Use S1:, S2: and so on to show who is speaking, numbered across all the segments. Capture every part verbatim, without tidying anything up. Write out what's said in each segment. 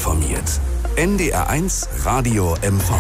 S1: informiert. N D R eins Radio M V.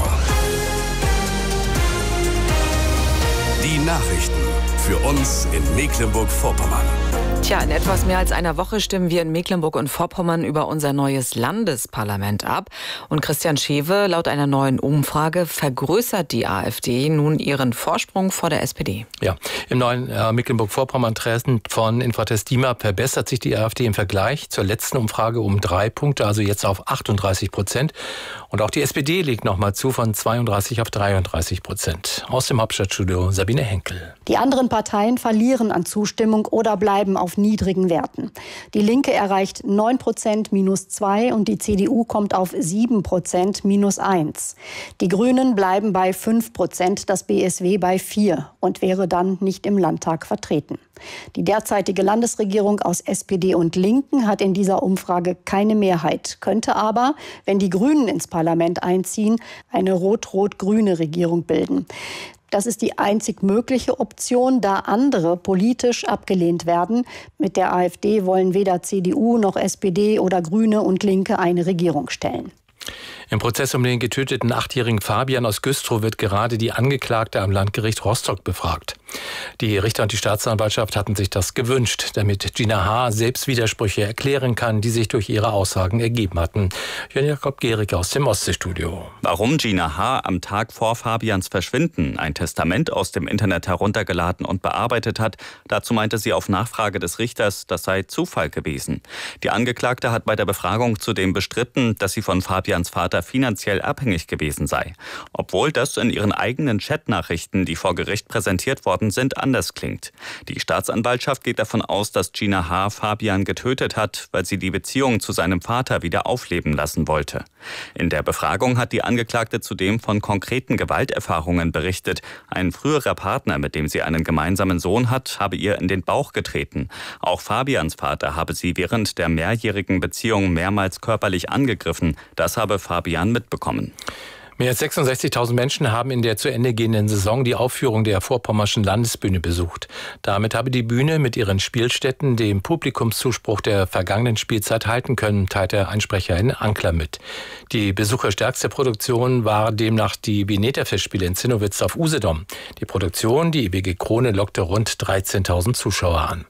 S1: Die Nachrichten für uns in Mecklenburg-Vorpommern.
S2: Tja, in etwas mehr als einer Woche stimmen wir in Mecklenburg und Vorpommern über unser neues Landesparlament ab. Und Christian Schewe, laut einer neuen Umfrage vergrößert die AfD nun ihren Vorsprung vor der S P D.
S3: Ja, im neuen äh, Mecklenburg-Vorpommern-Trend von Infratest DIMA verbessert sich die AfD im Vergleich zur letzten Umfrage um drei Punkte, also jetzt auf achtunddreißig Prozent. Und auch die S P D legt nochmal zu von zweiunddreißig auf dreiunddreißig Prozent. Aus dem Hauptstadtstudio Sabine Henkel.
S4: Die anderen Parteien verlieren an Zustimmung oder bleiben auf niedrigen Werten. Die Linke erreicht neun Prozent minus zwei und die C D U kommt auf sieben Prozent minus eins. Die Grünen bleiben bei fünf Prozent, das B S W bei vier und wäre dann nicht im Landtag vertreten. Die derzeitige Landesregierung aus S P D und Linken hat in dieser Umfrage keine Mehrheit, könnte aber, wenn die Grünen ins Parlament einziehen, eine rot-rot-grüne Regierung bilden. Das ist die einzig mögliche Option, da andere politisch abgelehnt werden. Mit der AfD wollen weder C D U noch S P D oder Grüne und Linke eine Regierung stellen.
S3: Im Prozess um den getöteten achtjährigen Fabian aus Güstrow wird gerade die Angeklagte am Landgericht Rostock befragt. Die Richter und die Staatsanwaltschaft hatten sich das gewünscht, damit Gina H. selbst Widersprüche erklären kann, die sich durch ihre Aussagen ergeben hatten. Jörn-Jakob Gehrig aus dem Ostseestudio.
S5: Warum Gina H. am Tag vor Fabians Verschwinden ein Testament aus dem Internet heruntergeladen und bearbeitet hat, dazu meinte sie auf Nachfrage des Richters, das sei Zufall gewesen. Die Angeklagte hat bei der Befragung zudem bestritten, dass sie von Fabians Vater finanziell abhängig gewesen sei. Obwohl das in ihren eigenen Chatnachrichten, die vor Gericht präsentiert worden sind, anders klingt. Die Staatsanwaltschaft geht davon aus, dass Gina H. Fabian getötet hat, weil sie die Beziehung zu seinem Vater wieder aufleben lassen wollte. In der Befragung hat die Angeklagte zudem von konkreten Gewalterfahrungen berichtet. Ein früherer Partner, mit dem sie einen gemeinsamen Sohn hat, habe ihr in den Bauch getreten. Auch Fabians Vater habe sie während der mehrjährigen Beziehung mehrmals körperlich angegriffen. Das habe Fabian mitbekommen.
S3: Mehr als sechsundsechzigtausend Menschen haben in der zu Ende gehenden Saison die Aufführung der Vorpommerschen Landesbühne besucht. Damit habe die Bühne mit ihren Spielstätten dem Publikumszuspruch der vergangenen Spielzeit halten können, teilte ein Sprecher in Anklam mit. Die besucherstärkste Produktion war demnach die Vineta-Festspiele in Zinnowitz auf Usedom. Die Produktion, die ewige Krone, lockte rund dreizehntausend Zuschauer an.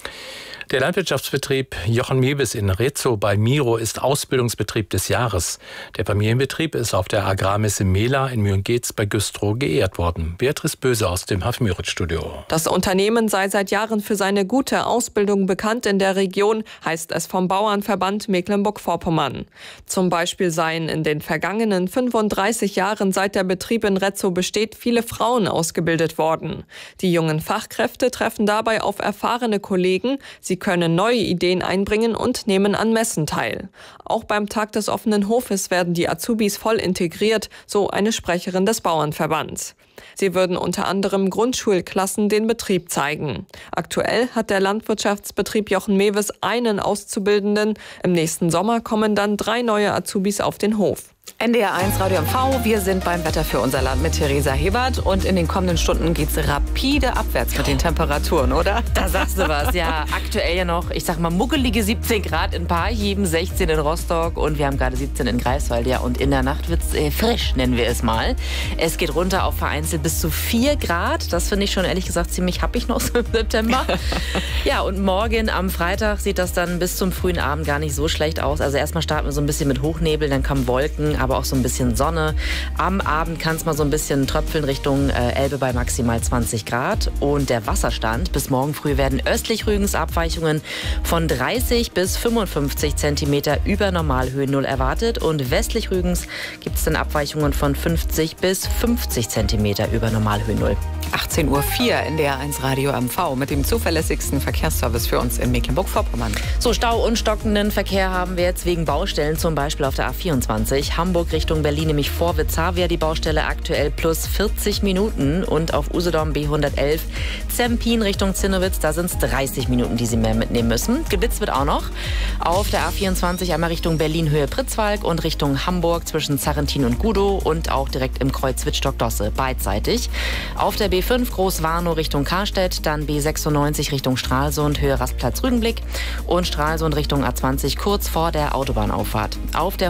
S3: Der Landwirtschaftsbetrieb Jochen Mewes in Rezow bei Miro ist Ausbildungsbetrieb des Jahres. Der Familienbetrieb ist auf der Agrarmesse Mela in Mühlengeetz bei Güstrow geehrt worden. Beatrice Böse aus dem Haf-Müritz-Studio.
S6: Das Unternehmen sei seit Jahren für seine gute Ausbildung bekannt in der Region, heißt es vom Bauernverband Mecklenburg-Vorpommern. Zum Beispiel seien in den vergangenen fünfunddreißig Jahren, seit der Betrieb in Rezow besteht, viele Frauen ausgebildet worden. Die jungen Fachkräfte treffen dabei auf erfahrene Kollegen. Sie können neue Ideen einbringen und nehmen an Messen teil. Auch beim Tag des offenen Hofes werden die Azubis voll integriert, so eine Sprecherin des Bauernverbands. Sie würden unter anderem Grundschulklassen den Betrieb zeigen. Aktuell hat der Landwirtschaftsbetrieb Jochen Mewes einen Auszubildenden. Im nächsten Sommer kommen dann drei neue Azubis auf den Hof.
S2: N D R eins Radio M V, wir sind beim Wetter für unser Land mit Theresa Hebert und in den kommenden Stunden geht's rapide abwärts mit den Temperaturen, oder?
S7: Da sagst du was, ja, aktuell ja noch, ich sag mal, muckelige siebzehn Grad in Parchim, sechzehn in Rostock und wir haben gerade siebzehn in Greifswald, ja, und in der Nacht wird's äh, frisch, nennen wir es mal. Es geht runter auf vereinzelt bis zu vier Grad, das finde ich schon ehrlich gesagt ziemlich happig noch so im September. Ja, und morgen am Freitag sieht das dann bis zum frühen Abend gar nicht so schlecht aus, also erstmal starten wir so ein bisschen mit Hochnebel, dann kommen Wolken, aber auch so ein bisschen Sonne. Am Abend kann es mal so ein bisschen tröpfeln Richtung äh, Elbe bei maximal zwanzig Grad. Und der Wasserstand bis morgen früh werden östlich Rügens Abweichungen von dreißig bis fünfundfünfzig Zentimeter über Normalhöhennull erwartet. Und westlich Rügens gibt es dann Abweichungen von fünfzig bis fünfzig Zentimeter über Normalhöhennull.
S2: achtzehn Uhr vier N D R eins Radio M V mit dem zuverlässigsten Verkehrsservice für uns in Mecklenburg-Vorpommern.
S7: So, Stau und stockenden Verkehr haben wir jetzt wegen Baustellen, zum Beispiel auf der A vierundzwanzig. Hamburg Richtung Berlin, nämlich vor Witzavia, die Baustelle aktuell plus vierzig Minuten. Und auf Usedom B hundertelf Zempin Richtung Zinnowitz, da sind es dreißig Minuten, die Sie mehr mitnehmen müssen. Geblitzt wird auch noch. Auf der A vierundzwanzig einmal Richtung Berlin Höhe Pritzwalk und Richtung Hamburg zwischen Zarrentin und Gudow und auch direkt im Kreuz Wittstock-Dosse, beidseitig. Auf der B fünf Groß-Warnow Richtung Karstedt, dann B sechsundneunzig Richtung Stralsund, Höhe Rastplatz Rügenblick und Stralsund Richtung A zwanzig kurz vor der Autobahnauffahrt. Auf der